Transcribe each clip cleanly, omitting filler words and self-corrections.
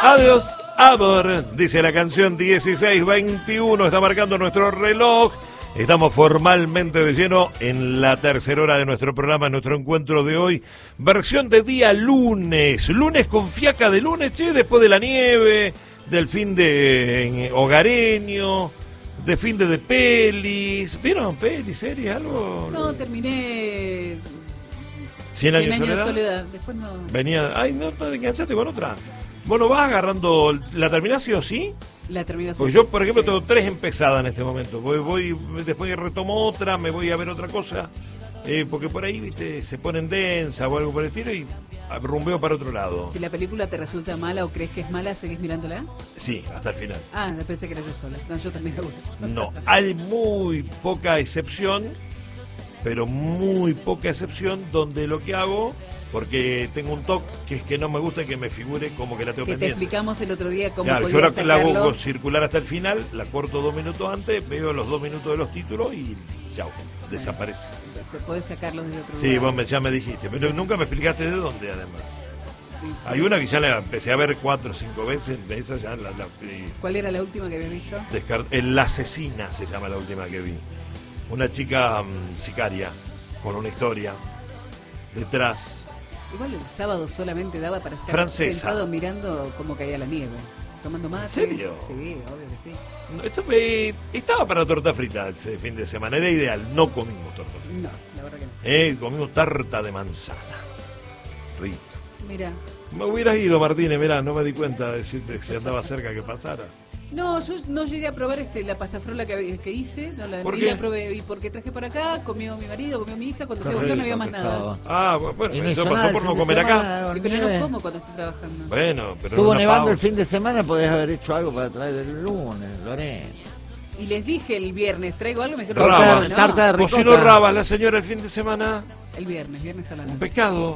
Adiós, amor, dice la canción 16:21, está marcando nuestro reloj. Estamos formalmente de lleno en la tercera hora de nuestro programa, nuestro encuentro de hoy. Versión de día lunes, lunes con fiaca de lunes, che, después de la nieve, del fin de hogareño, de fin de pelis. ¿Vieron pelis, series, algo? No, terminé... 100 años de soledad. soledad. Después no... Venía, ay, no te enganchaste con otra. Bueno, vas agarrando, ¿la terminás sí o sí? La terminación. Porque yo, por ejemplo, tengo 3 empezadas en este momento. Voy después que retomo otra, me voy a ver otra cosa. Porque por ahí, viste, se ponen densa o algo por el estilo y rumbeo para otro lado. Si la película te resulta mala o crees que es mala, ¿seguís mirándola? Sí, hasta el final. Ah, pensé que era yo sola. No, yo también hago eso. No, hay muy poca excepción, pero muy poca excepción donde lo que hago, porque tengo un toque que es que no me gusta que me figure como que la tengo Que te pendiente. explicamos el otro día cómo Claro, podías yo la hago sacarlo. circular hasta el final, la corto 2 minutos antes, veo los 2 minutos de los títulos y chao, desaparece. Se puede sacarlo desde otro Sí, lugar. vos ya me dijiste, pero nunca me explicaste de dónde además. Hay una que ya la empecé a ver 4 o 5 veces, esa ya la ¿Cuál era la última que habías visto? La asesina se llama la última que vi. Una chica sicaria, con una historia detrás. Igual el sábado solamente daba para estar Francesa. sentado mirando cómo caía la nieve. Tomando mate. ¿En serio? Sí, obvio que sí. No, esto estaba para torta frita este fin de semana, era ideal, no comimos torta frita. No, la verdad que no. Comimos tarta de manzana. Rico. Mira. Me hubieras ido, Martínez, mirá, no me di cuenta de decirte que si andaba cerca que pasara. No, yo no llegué a probar la pasta frola que hice, no ¿Por ni qué? la probé, y porque traje para acá, comió mi marido, comió mi hija, cuando fui a buscar no había más nada. Ah, bueno, Y no eso hizo nada pasó el por fin no de comer acá. semana, con Pero nieve. no como cuando estoy trabajando. Bueno, pero Estuvo en una nevando el pausa. fin de semana, podés haber hecho algo para traer el lunes, Lorena. Y les dije el viernes, ¿traigo algo? Me dijeron, Raba. no, Tarta de ricota. Cocinó rabas la señora el fin de semana. el viernes a la Un noche. pecado.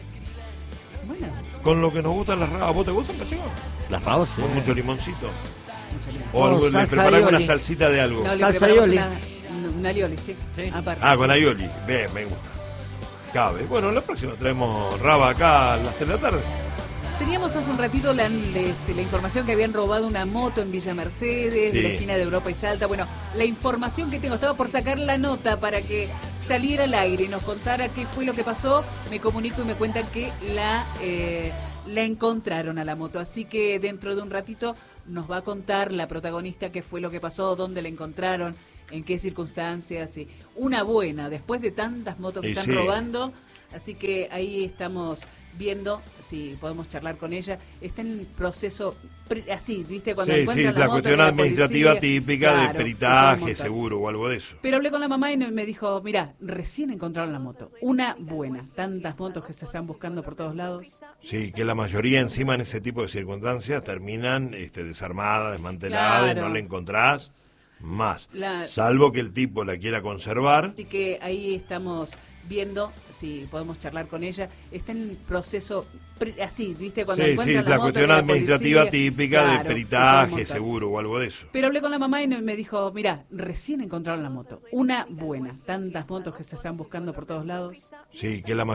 Bueno, Con lo que nos gustan las rabas. ¿Vos te gustan, Pacheco? Las rabas, sí. Con mucho limoncito. mucha lima. O algo, le salsa preparás aioli. una salsita de algo. No, le Salsa preparamos aioli. una alioli, sí. Sí. Aparte. Ah, con aioli. Bien, me gusta. Cabe. Bueno, la próxima traemos raba acá a las 3 de la tarde. Teníamos hace un ratito la información que habían robado una moto en Villa Mercedes, Sí. de la esquina de Europa y Salta. Bueno, la información que tengo, estaba por sacar la nota para que saliera al aire y nos contara qué fue lo que pasó. Me comunico y me cuentan que la encontraron a la moto. Así que dentro de un ratito nos va a contar la protagonista qué fue lo que pasó, dónde la encontraron, en qué circunstancias. Y una buena, después de tantas motos que Y están sí. robando. Así que ahí estamos viendo si podemos charlar con ella. Está en el proceso, así, ¿viste? Cuando Sí, encuentran la moto, cuestión que la administrativa policía- típica Claro, de eso es un peritaje, montón. seguro o algo de eso. Pero hablé con la mamá y me dijo, mira, recién encontraron la moto. Una buena. Tantas motos que se están buscando por todos lados. Sí, que la mayoría encima en ese tipo de circunstancias terminan desarmadas, desmanteladas, Claro. no la encontrás más. La- Salvo que el tipo la quiera conservar. Así que ahí estamos viendo si podemos charlar con ella. Está en el proceso, así, ¿viste? Cuando Sí, encuentran la moto, cuestión que la administrativa policía- típica Claro, de eso es un peritaje, montón. seguro o algo de eso. Pero hablé con la mamá y me dijo, mira, recién encontraron la moto. Una buena. Tantas motos que se están buscando por todos lados. Sí, que la